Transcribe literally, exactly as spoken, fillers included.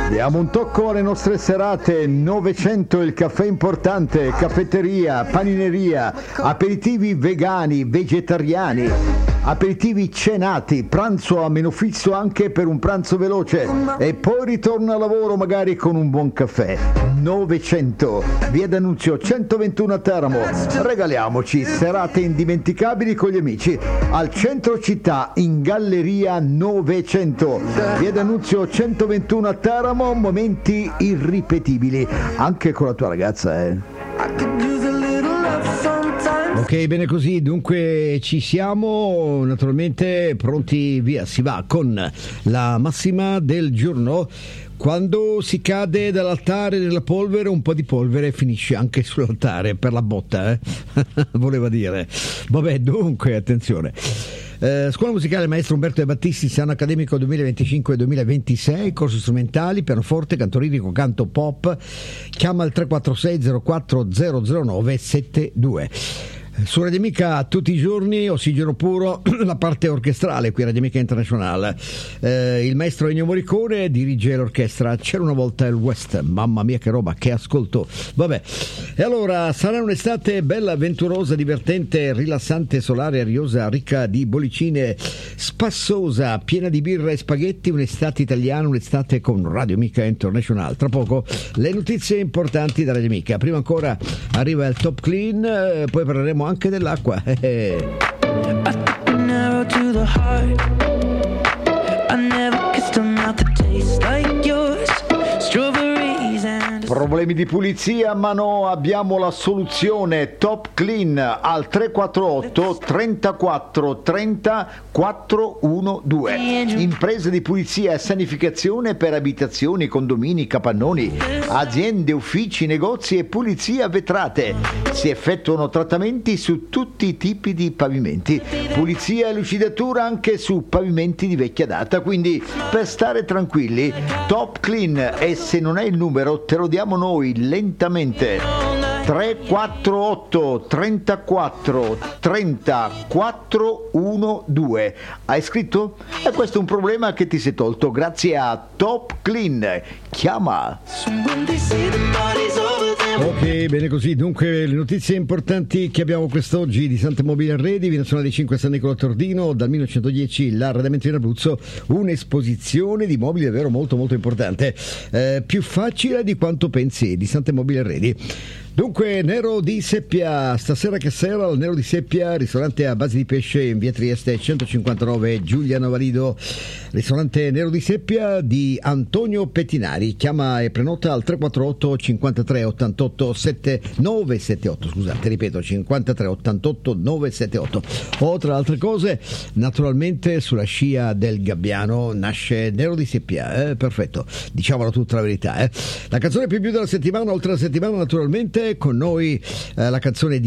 Diamo un tocco alle nostre serate. Novecento il caffè importante, caffetteria, panineria, aperitivi vegani, vegetariani, aperitivi cenati, pranzo a meno fisso anche per un pranzo veloce e poi ritorno al lavoro magari con un buon caffè. Novecento, via D'Annunzio centoventuno a Teramo. Regaliamoci serate indimenticabili con gli amici al centro città in Galleria Novecento, via D'Annunzio centoventuno a Teramo. Momenti irripetibili anche con la tua ragazza, eh. Ok, bene così, dunque ci siamo naturalmente pronti, via, si va con la massima del giorno. Quando si cade dall'altare della polvere, un po' di polvere finisce anche sull'altare per la botta, eh? Voleva dire. Vabbè, dunque, attenzione. Eh, Scuola musicale Maestro Umberto De Battisti, anno accademico duemilaventicinque duemilaventisei, corsi strumentali, pianoforte, canto lirico, canto pop. Chiama il tre quattro sei zero quattro zero zero nove sette due. Su Radio Amica tutti i giorni, ossigeno puro, la parte orchestrale qui a Radio Amica International. Eh, il maestro Ennio Morricone dirige l'orchestra C'era una volta il West. Mamma mia che roba, che ascolto. Vabbè, e allora sarà un'estate bella, avventurosa, divertente, rilassante, solare, ariosa, ricca di bollicine, spassosa, piena di birra e spaghetti. Un'estate italiana, un'estate con Radio Amica International. Tra poco le notizie importanti da Radio Amica. Prima ancora arriva il Top Clean, eh, poi parleremo anche dell'acqua. Problemi di pulizia? Ma no, abbiamo la soluzione. Top Clean al tre quattro otto trentaquattro trenta quattrocentododici. Imprese di pulizia e sanificazione per abitazioni, condomini, capannoni, aziende, uffici, negozi e pulizia vetrate. Si effettuano trattamenti su tutti i tipi di pavimenti, pulizia e lucidatura anche su pavimenti di vecchia data. Quindi per stare tranquilli, Top Clean, e se non è il numero te lo diamo noi lentamente: tre quattro otto trentaquattro trenta quattrocentododici. Hai scritto? E questo è un problema che ti sei tolto grazie a Top Clean. Chiama. Ok, bene così. Dunque le notizie importanti che abbiamo quest'oggi di Sante Mobili Arredi, Via Nazionale di cinque San Nicola Tordino, dal millenovecentodieci l'arredamento in Abruzzo, un'esposizione di mobili davvero molto molto importante, eh, più facile di quanto pensi, di Sante Mobili Arredi. Dunque, Nero di Seppia, stasera che sera al Nero di Seppia, ristorante a base di pesce in via Trieste centocinquantanove, Giuliano Valido. Ristorante Nero di Seppia di Antonio Pettinari. Chiama e prenota al tre quattro otto cinquantatré ottantotto nove sette otto, scusate, ripeto, cinquantatré ottantotto nove sette otto. O tra altre cose, naturalmente sulla scia del Gabbiano nasce Nero di Seppia, eh? Perfetto, diciamolo tutta la verità, eh? La canzone più più della settimana, oltre la settimana naturalmente, con noi eh, la canzone di